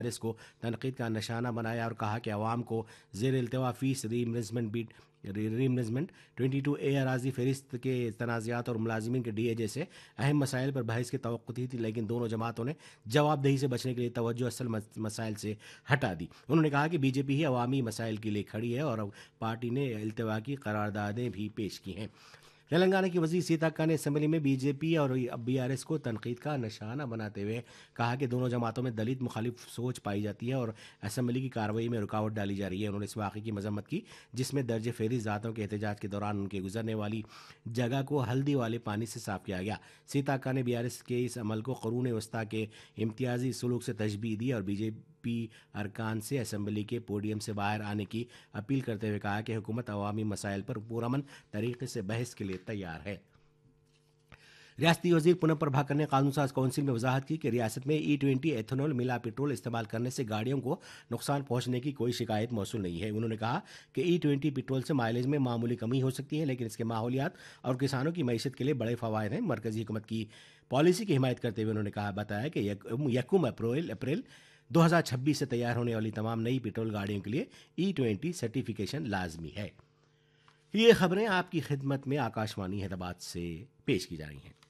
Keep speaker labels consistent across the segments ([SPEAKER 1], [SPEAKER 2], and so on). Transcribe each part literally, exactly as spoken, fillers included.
[SPEAKER 1] اس کو تنقید کا نشانہ بنایا اور کہا کہ عوام کو زیر التوا فیس ری انویسٹمنٹ بیٹ ری انویسٹمنٹ ٹوئنٹی ٹو اے اراضی فہرست کے تنازعات اور ملازمین کے ڈی اے جیسے اہم مسائل پر بحث کی توقع تھی لیکن دونوں جماعتوں نے جواب دہی سے بچنے کے لیے توجہ اصل مسائل سے ہٹا دی. انہوں نے کہا کہ بی جے پی ہی عوامی مسائل کے لیے کھڑی ہے اور پارٹی نے التوا کی قراردادیں بھی پیش کی ہیں. تلنگانہ کی وزیر سیتاکا نے اسمبلی میں بی جے پی اور بی آر ایس کو تنقید کا نشانہ بناتے ہوئے کہا کہ دونوں جماعتوں میں دلت مخالف سوچ پائی جاتی ہے اور اسمبلی کی کارروائی میں رکاوٹ ڈالی جا رہی ہے. انہوں نے اس واقعے کی مذمت کی جس میں درج فہرست ذاتوں کے احتجاج کے دوران ان کے گزرنے والی جگہ کو ہلدی والے پانی سے صاف کیا گیا. سیتاکا نے بی آر ایس کے اس عمل کو قرون وسطیٰ کے امتیازی سلوک سے تشبیہ دی اور بی جے پی ارکان سے اسمبلی کے پوڈیم سے باہر آنے کی اپیل کرتے ہوئے کہا کہ حکومت عوامی مسائل پر پرامن طریقے سے بحث کے لیے تیار ہے. ریاستی وزیر پونم پربھاکر نے قانون ساز کونسل میں وضاحت کی کہ ریاست میں ای ٹوینٹی ایتھنول ملا پیٹرول استعمال کرنے سے گاڑیوں کو نقصان پہنچنے کی کوئی شکایت موصول نہیں ہے. انہوں نے کہا کہ ای ٹوینٹی پیٹرول سے مائلیج میں معمولی کمی ہو سکتی ہے لیکن اس کے ماحولیات اور کسانوں کی معیشت کے لیے بڑے فوائد ہیں. مرکزی حکومت کی پالیسی کی حمایت کرتے ہوئے انہوں نے کہا بتایا کہ یکم اپریل اپریل دو ہزار چھبیس سے تیار ہونے والی تمام نئی پیٹرول گاڑیوں کے لیے ای ٹوینٹی سرٹیفکیشن لازمی ہے. یہ خبریں آپ کی خدمت میں آکاشوانی حیدرآباد سے پیش کی جا رہی ہیں.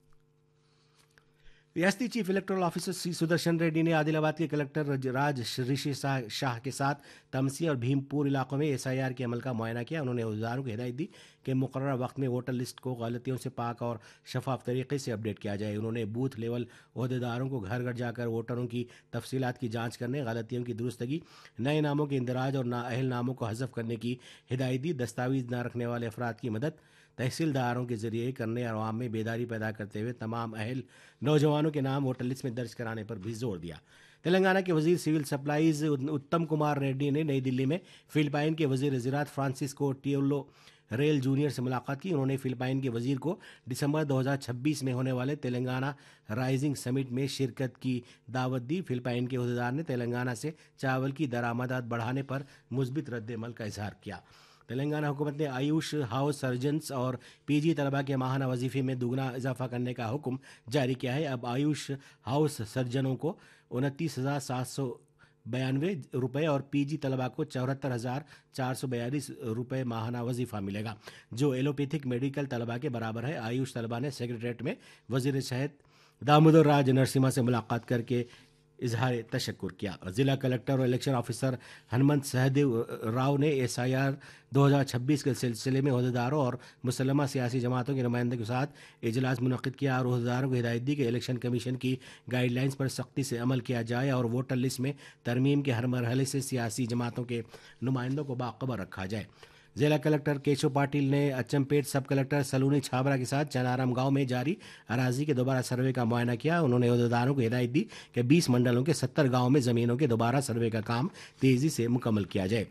[SPEAKER 1] ریاستی چیف الیکٹورل آفیسر سی سدرشن ریڈی نے عادل آباد کے کلکٹر راج رشی شاہ کے ساتھ تمسی اور بھیم پور علاقوں میں ایس آئی آر کے عمل کا معائنہ کیا. انہوں نے عہدیداروں کو ہدایت دی کہ مقررہ وقت میں ووٹر لسٹ کو غلطیوں سے پاک اور شفاف طریقے سے اپڈیٹ کیا جائے. انہوں نے بوتھ لیول عہدیداروں کو گھر گھر جا کر ووٹروں کی تفصیلات کی جانچ کرنے، غلطیوں کی درستگی، نئے ناموں کے اندراج اور نااہل ناموں کو حذف کرنے کی ہدایت دی. دستاویز نہ رکھنے والے افراد کی مدد تحصیلداروں کے ذریعے کرنے اور عوام میں بیداری پیدا کرتے ہوئے تمام اہل نوجوانوں کے نام ووٹر لسٹ میں درج کرانے پر بھی زور دیا. تلنگانہ کے وزیر سول سپلائز اتم کمار ریڈی نے نئی دلی میں فلپائن کے وزیر زراعت فرانسسکو ٹیولو ریل جونیئر سے ملاقات کی. انہوں نے فلپائن کے وزیر کو دسمبر دو ہزار چھبیس میں ہونے والے تلنگانہ رائزنگ سمٹ میں شرکت کی دعوت دی. فلپائن کے عہدیدار نے تلنگانہ سے چاول کی درآمدات بڑھانے پر مثبت رد عمل کا اظہار کیا. تلنگانہ حکومت نے آیوش ہاؤس سرجنز اور پی جی طلباء کے ماہانہ وظیفے میں دوگنا اضافہ کرنے کا حکم جاری کیا ہے. اب آیوش ہاؤس سرجنوں کو انتیس ہزار سات سو بیانوے روپے اور پی جی طلباء کو چوہتر ہزار چار سو بیالیس روپے ماہانہ وظیفہ ملے گا جو ایلوپیتھک میڈیکل طلباء کے برابر ہے. آیوش طلباء نے سیکریٹریٹ میں وزیر صحت دامودر راج نرسمہا سے ملاقات کر کے اظہار تشکر کیا. ضلع کلکٹر اور الیکشن آفیسر ہنمنت سہدیو راؤ نے ایس آئی آر دو ہزار چھبیس کے سلسلے میں عہدیداروں اور مسلمہ سیاسی جماعتوں کے نمائندوں کے ساتھ اجلاس منعقد کیا اور عہدیداروں کو ہدایت دی کہ الیکشن کمیشن کی گائیڈ لائنز پر سختی سے عمل کیا جائے اور ووٹر لسٹ میں ترمیم کے ہر مرحلے سے سیاسی جماعتوں کے نمائندوں کو باخبر رکھا جائے. ضلع کلکٹر کیشو پاٹل نے اچمپیٹ سب کلکٹر سلونی چھابرا کے ساتھ چنارم گاؤں میں جاری اراضی کے دوبارہ سروے کا معائنہ کیا. انہوں نے عہدیداروں کو ہدایت دی کہ بیس منڈلوں کے ستر گاؤں میں زمینوں کے دوبارہ سروے کا کام تیزی سے مکمل کیا جائے.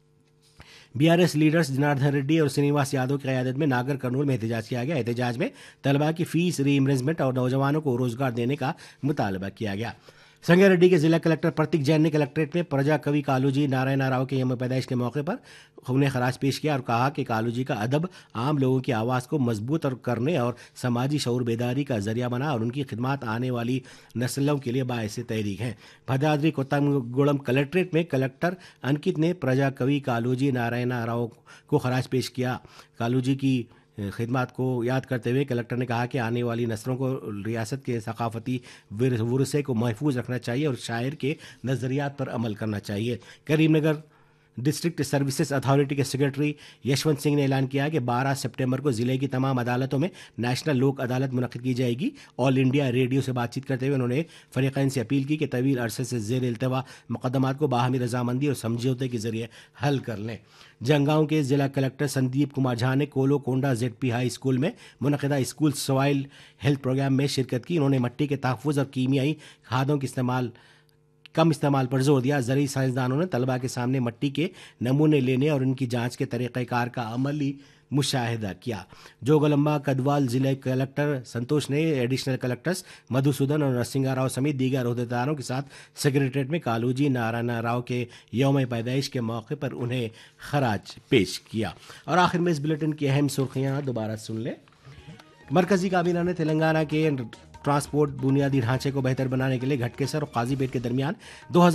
[SPEAKER 1] Be R S leaders Janardhan ready اور سرینواس یادو کی قیادت میں ناگر کرنول میں احتجاج کیا گیا. احتجاج میں طلباء کی فیس ری امبرسمنٹ اور نوجوانوں کو روزگار دینے کا مطالبہ کیا گیا. سنگا ریڈی کے ضلع کلکٹر پرتک جین نے کلکٹریٹ میں پرجا کبھی کالو جی نارائنا راؤ کے یوم پیدائش کے موقع پر انہیں خراج پیش کیا اور کہا کہ کالو جی کا ادب عام لوگوں کی آواز کو مضبوط اور کرنے اور سماجی شعور بیداری کا ذریعہ بنا اور ان کی خدمات آنے والی نسلوں کے لیے باعث تحریک ہیں. بھدرادری کوتم گوڑم کلکٹریٹ میں کلکٹر انکت نے پرجا کبھی کالو جی نارائنا راؤ کو خراج پیش کیا. کالو جی کی خدمات کو یاد کرتے ہوئے کلکٹر نے کہا کہ آنے والی نسلوں کو ریاست کے ثقافتی ورثے کو محفوظ رکھنا چاہیے اور شاعر کے نظریات پر عمل کرنا چاہیے. کریم نگر ڈسٹرکٹ سروسز اتھارٹی کے سیکرٹری یشونت سنگھ نے اعلان کیا کہ بارہ سپٹمبر کو ضلع کی تمام عدالتوں میں نیشنل لوک عدالت منعقد کی جائے گی. آل انڈیا ریڈیو سے بات چیت کرتے ہوئے انہوں نے فریقین سے اپیل کی کہ طویل عرصے سے زیر التوا مقدمات کو باہمی رضامندی اور سمجھوتے کے ذریعے حل کر لیں. جنگاؤں کے ضلع کلکٹر سندیپ کمار جھا نے کولو Konda Z P high school میں منعقدہ اسکول سوائل ہیلتھ پروگرام میں شرکت کی. انہوں نے مٹی کے تحفظ اور کیمیائی کھادوں کے استعمال کم استعمال پر زور دیا. زرعی سائنسدانوں نے طلباء کے سامنے مٹی کے نمونے لینے اور ان کی جانچ کے طریقہ کار کا عملی مشاہدہ کیا. جوگلمبا کدوال ضلع کلکٹر سنتوش نے ایڈیشنل کلکٹرز مدھوسودن اور نرسنگا راؤ سمیت دیگر عہدیداروں کے ساتھ سیکریٹریٹ میں کالو جی نارائنا راؤ کے یوم پیدائش کے موقع پر انہیں خراج پیش کیا. اور آخر میں اس بلیٹن کی اہم سرخیاں دوبارہ سن لیں. مرکزی کابینہ نے تلنگانہ کے ट्रांसपोर्ट बुनियादी ढांचे को बेहतर बनाने के लिए घटकेसर और काजीपेट के दरमियान दो